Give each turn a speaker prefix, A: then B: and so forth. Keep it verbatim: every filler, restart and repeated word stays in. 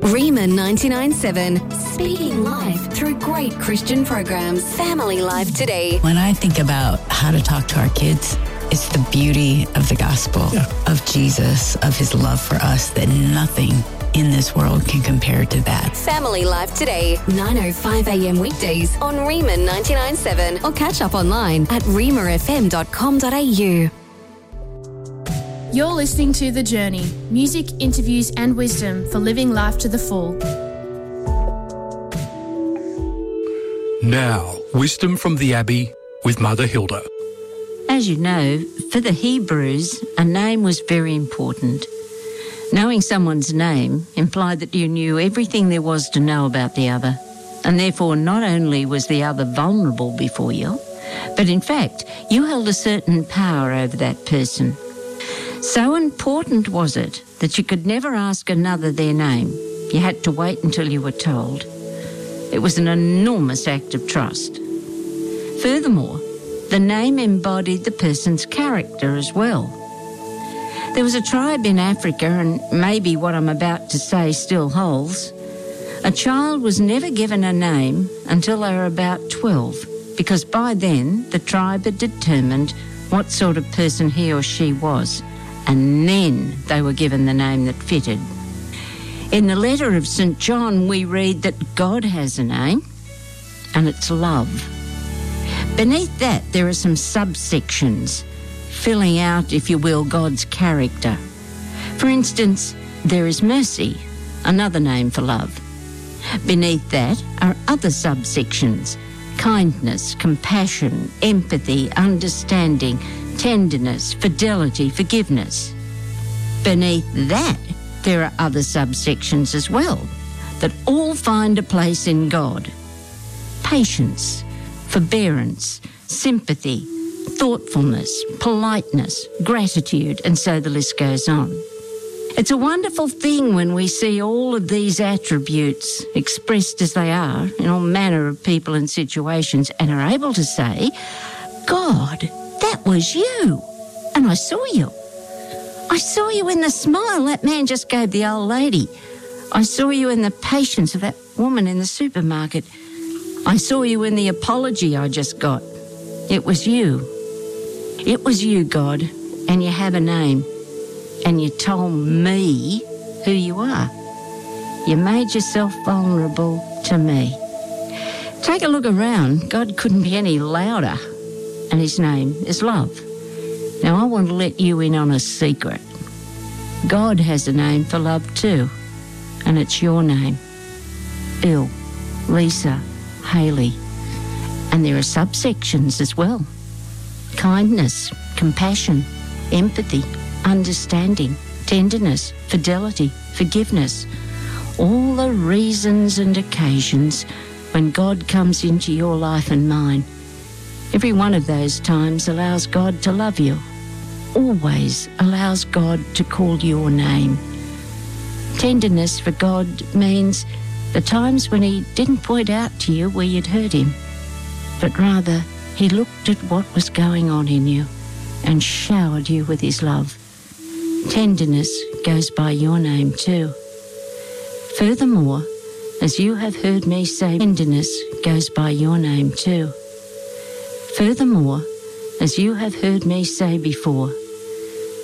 A: Rima ninety-nine point seven, speaking life through great Christian programs. Family Life Today.
B: When I think about how to talk to our kids, it's the beauty of the gospel, yeah. of Jesus, of his love for us, that nothing in this world can compare to that.
A: Family Life Today, nine oh five a.m. weekdays on Rima ninety-nine point seven, or catch up online at rima f m dot com dot a u.
C: You're listening to The Journey, music, interviews and wisdom for living life to the full.
D: Now, wisdom from the Abbey with Mother Hilda.
E: As you know, for the Hebrews, a name was very important. Knowing someone's name implied that you knew everything there was to know about the other, and therefore not only was the other vulnerable before you, but in fact, you held a certain power over that person. So important was it that you could never ask another their name. You had to wait until you were told. It was an enormous act of trust. Furthermore, the name embodied the person's character as well. There was a tribe in Africa, and maybe what I'm about to say still holds. A child was never given a name until they were about twelve, because by then the tribe had determined what sort of person he or she was, and then they were given the name that fitted. In the letter of Saint John, we read that God has a name, and it's love. Beneath that, there are some subsections, filling out, if you will, God's character. For instance, there is mercy, another name for love. Beneath that are other subsections: kindness, compassion, empathy, understanding, tenderness, fidelity, forgiveness. Beneath that, there are other subsections as well that all find a place in God: patience, forbearance, sympathy, thoughtfulness, politeness, gratitude, and so the list goes on. It's a wonderful thing when we see all of these attributes expressed as they are in all manner of people and situations, and are able to say, God, that was you, and I saw you. I saw you in the smile that man just gave the old lady. I saw you in the patience of that woman in the supermarket. I saw you in the apology I just got. It was you. It was you, God, and you have a name, and you told me who you are. You made yourself vulnerable to me. Take a look around. God couldn't be any louder, and his name is love. Now, I want to let you in on a secret. God has a name for love too, and it's your name. Bill, Lisa, Haley. And there are subsections as well: kindness, compassion, empathy, understanding, tenderness, fidelity, forgiveness. All the reasons and occasions when God comes into your life and mine. Every one of those times allows God to love you. Always allows God to call your name. Tenderness for God means the times when he didn't point out to you where you'd hurt him, but rather he looked at what was going on in you and showered you with his love. Tenderness goes by your name too. Furthermore, as you have heard me say, tenderness goes by your name too. Furthermore, as you have heard me say before,